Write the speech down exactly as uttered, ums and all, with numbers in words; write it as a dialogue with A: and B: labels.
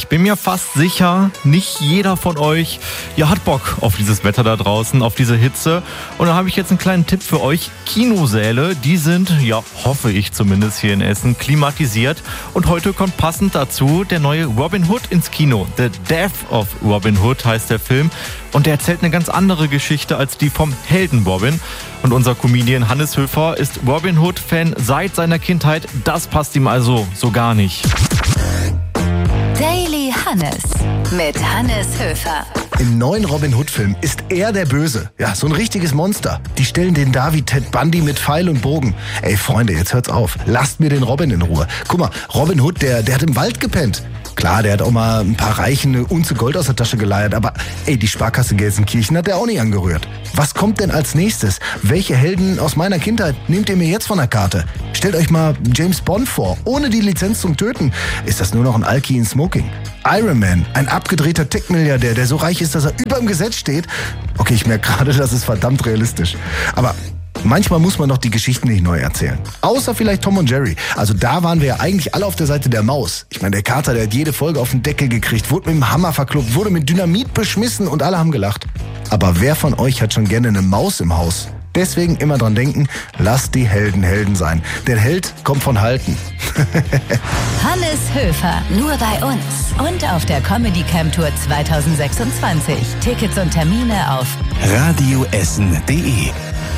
A: bin mir fast sicher, nicht jeder von euch ja, hat Bock auf dieses Wetter da draußen, auf diese Hitze. Und da habe ich jetzt einen kleinen Tipp für euch. Kinosäle, die sind, ja, hoffe ich zumindest hier in Essen, klimatisiert. Und heute kommt passend dazu der neue Robin Hood ins Kino. The Death of Robin Hood heißt der Film. Und der erzählt eine ganz andere Geschichte als die vom Helden Robin. Und unser Comedian Hannes Höfer ist Robin Hood-Fan seit seiner Kindheit. Das passt ihm also so gar nicht.
B: Daily Hannes mit Hannes Höfer.
C: Im neuen Robin Hood-Film ist er der Böse. Ja, so ein richtiges Monster. Die stellen den David Ted Bundy mit Pfeil und Bogen. Ey, Freunde, jetzt hört's auf. Lasst mir den Robin in Ruhe. Guck mal, Robin Hood, der, der hat im Wald gepennt. Klar, der hat auch mal ein paar Reichen eine Unze Gold aus der Tasche geleiert, aber ey, die Sparkasse Gelsenkirchen hat der auch nicht angerührt. Was kommt denn als nächstes? Welche Helden aus meiner Kindheit nehmt ihr mir jetzt von der Karte? Stellt euch mal James Bond vor, ohne die Lizenz zum Töten. Ist das nur noch ein Alki in Smoking? Iron Man, ein abgedrehter Tech-Milliardär, der so reich ist, dass er über dem Gesetz steht. Okay, ich merke gerade, das ist verdammt realistisch. Aber manchmal muss man doch die Geschichten nicht neu erzählen. Außer vielleicht Tom und Jerry. Also da waren wir ja eigentlich alle auf der Seite der Maus. Ich meine, der Kater, der hat jede Folge auf den Deckel gekriegt, wurde mit dem Hammer verkloppt, wurde mit Dynamit beschmissen und alle haben gelacht. Aber wer von euch hat schon gerne eine Maus im Haus? Deswegen immer dran denken, lasst die Helden Helden sein. Der Held kommt von Halten.
B: Hannes Höfer, nur bei uns. Und auf der Comedy Camp Tour zwanzig sechsundzwanzig. Tickets und Termine auf
D: radioessen punkt de